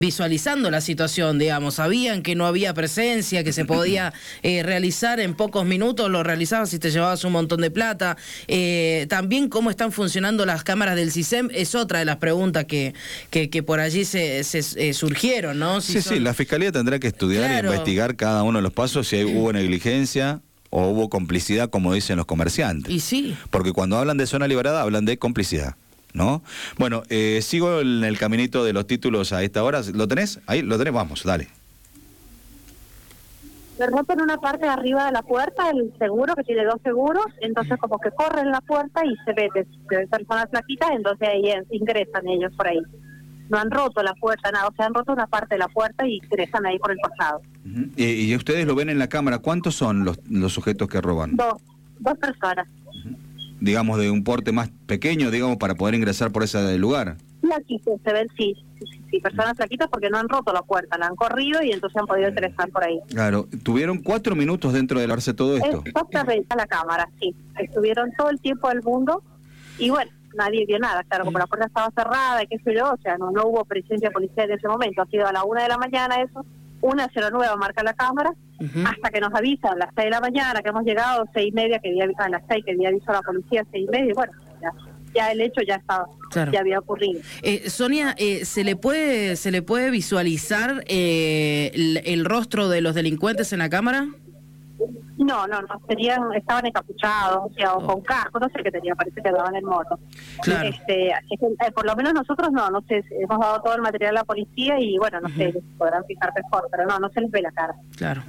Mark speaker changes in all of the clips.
Speaker 1: visualizando la situación, digamos, sabían que no había presencia, que se podía realizar en pocos minutos, lo realizabas y te llevabas un montón de plata. También cómo están funcionando las cámaras del CISEM es otra de las preguntas que por allí se surgieron, ¿no?
Speaker 2: Sí, la Fiscalía tendrá que estudiar e investigar cada uno de los pasos, si hubo negligencia o hubo complicidad, como dicen los comerciantes.
Speaker 1: Y sí.
Speaker 2: Porque cuando hablan de zona liberada, hablan de complicidad, ¿no? Bueno, sigo en el caminito de los títulos a esta hora. ¿Lo tenés? Ahí lo tenés, vamos, dale.
Speaker 3: Le rompen una parte de arriba de la puerta, el seguro, que tiene 2 seguros, entonces como que corren la puerta y se ve de personas flaquitas, entonces ahí ingresan ellos por ahí. No han roto la puerta, nada, o sea, han roto una parte de la puerta y ingresan ahí por el costado.
Speaker 2: Y ustedes lo ven en la cámara, ¿cuántos son los sujetos que roban?
Speaker 3: Dos personas.
Speaker 2: Digamos, de un porte más pequeño, digamos, para poder ingresar por ese lugar.
Speaker 3: Flaquitos, se ven, sí, personas flaquitas porque no han roto la puerta, la han corrido y entonces han podido ingresar por ahí.
Speaker 2: Claro, tuvieron 4 minutos dentro de darse todo esto.
Speaker 3: Exactamente, a la cámara, sí. Estuvieron todo el tiempo del mundo y bueno, nadie vio nada, claro, como la puerta estaba cerrada y qué sé yo, o sea, no hubo presencia policial en ese momento, ha sido a la 1 de la mañana eso, 1:09 marca la cámara, hasta que nos avisan a las 6 de la mañana que hemos llegado, 6:30, a las 6 que había avisado a la policía, 6:30, y bueno, ya el hecho ya estaba, claro, ya había ocurrido.
Speaker 1: Sonia, ¿se le puede visualizar el rostro de los delincuentes en la cámara?
Speaker 3: No, estaban encapuchados, o sea, o con casco, no sé qué tenía, parece que andaban en moto.
Speaker 1: Claro.
Speaker 3: Por lo menos nosotros no sé, hemos dado todo el material a la policía y bueno, no sé, podrán fijar mejor, pero no se les ve la cara.
Speaker 1: Claro.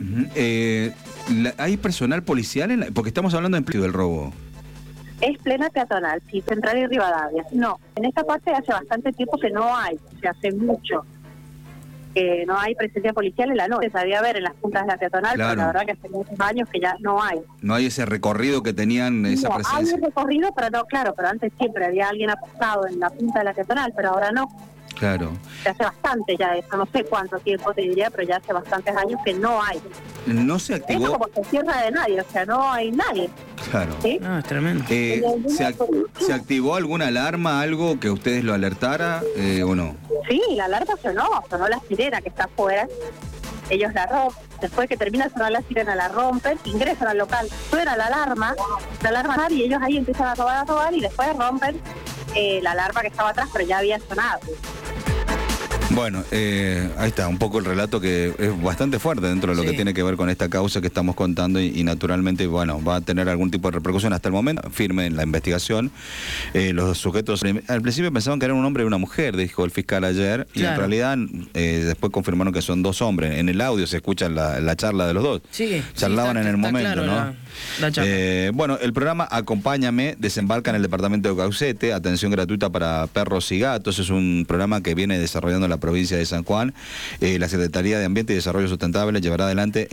Speaker 2: ¿Hay personal policial? Porque estamos hablando en pleno del robo.
Speaker 3: Es plena peatonal, sí, Central y Rivadavia. No, en esta parte hace bastante tiempo que no hay, o sea, hace mucho que no hay presencia policial en la noche. Se sabía ver en las puntas de la peatonal, claro, pero la verdad que hace muchos años que ya no hay.
Speaker 2: No hay ese recorrido que tenían, esa presencia.
Speaker 3: Hay un recorrido, pero no, claro, pero antes siempre había alguien apostado en la punta de la peatonal, pero ahora no.
Speaker 2: Claro.
Speaker 3: Se hace bastante ya eso, no sé cuánto tiempo te diría, pero ya hace bastantes años que no hay.
Speaker 2: No se activó.
Speaker 3: Eso como se cierra de nadie, o sea, no hay nadie.
Speaker 2: Claro.
Speaker 1: ¿Sí? No, es tremendo.
Speaker 2: ¿Se activó alguna alarma, algo que ustedes lo alertara o no?
Speaker 3: Sí, la alarma sonó la sirena que está afuera. Ellos la rompen, después que termina de sonar la sirena la rompen, ingresan al local, suena la alarma y ellos ahí empiezan a robar y después rompen la alarma que estaba atrás, pero ya había sonado.
Speaker 2: Bueno, ahí está, un poco el relato que es bastante fuerte dentro de lo que tiene que ver con esta causa que estamos contando y naturalmente, bueno, va a tener algún tipo de repercusión hasta el momento, firme en la investigación. Los sujetos, al principio pensaban que era un hombre y una mujer, dijo el fiscal ayer, y en realidad después confirmaron que son 2 hombres. En el audio se escucha la charla de los dos.
Speaker 1: Sí,
Speaker 2: charlaban en el momento,
Speaker 1: claro,
Speaker 2: ¿no? Bueno, el programa Acompáñame desembarca en el departamento de Caucete, atención gratuita para perros y gatos. Es un programa que viene desarrollando la provincia de San Juan. La Secretaría de Ambiente y Desarrollo Sustentable llevará adelante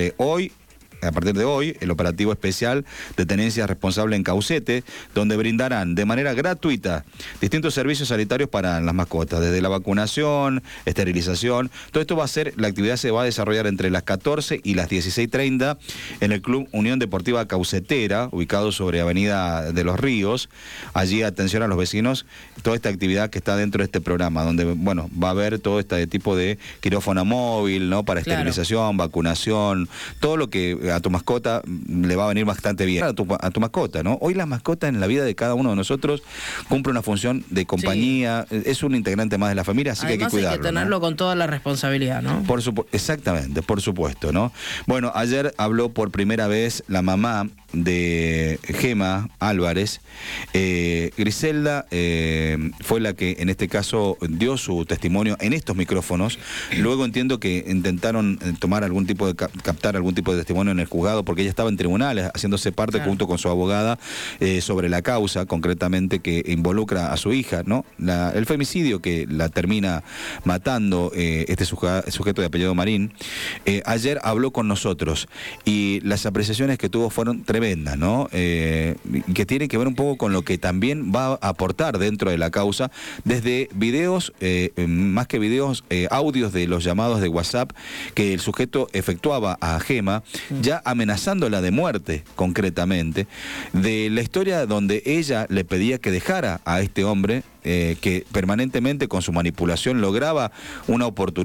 Speaker 2: a partir de hoy, el operativo especial de tenencia responsable en Caucete, donde brindarán de manera gratuita distintos servicios sanitarios para las mascotas, desde la vacunación, esterilización. Todo esto la actividad se va a desarrollar entre las 14 y las 16:30 en el Club Unión Deportiva Caucetera, ubicado sobre Avenida de los Ríos. Allí, atención a los vecinos, toda esta actividad que está dentro de este programa, donde, bueno, va a haber todo este tipo de quirófano móvil, ¿no? Para esterilización, vacunación, todo lo que a tu mascota le va a venir bastante bien a tu mascota, ¿no? Hoy la mascota en la vida de cada uno de nosotros cumple una función de compañía, es un integrante más de la familia, así además que hay que cuidarlo.
Speaker 1: Hay que tenerlo, ¿no? Con toda la responsabilidad, ¿no?
Speaker 2: Exactamente, por supuesto, ¿no? Bueno, ayer habló por primera vez la mamá de Gema Álvarez. Griselda fue la que en este caso dio su testimonio en estos micrófonos. Luego entiendo que intentaron tomar algún tipo de captar algún tipo de testimonio en el juzgado, porque ella estaba en tribunales haciéndose parte junto con su abogada sobre la causa concretamente que involucra a su hija, ¿no? El femicidio que la termina matando este sujeto de apellido Marín. Ayer habló con nosotros y las apreciaciones que tuvo fueron tremendas, ¿no? Que tiene que ver un poco con lo que también va a aportar dentro de la causa, desde videos, más que videos, audios de los llamados de WhatsApp que el sujeto efectuaba a Gema, ya amenazándola de muerte, concretamente, de la historia donde ella le pedía que dejara a este hombre, que permanentemente con su manipulación lograba una oportunidad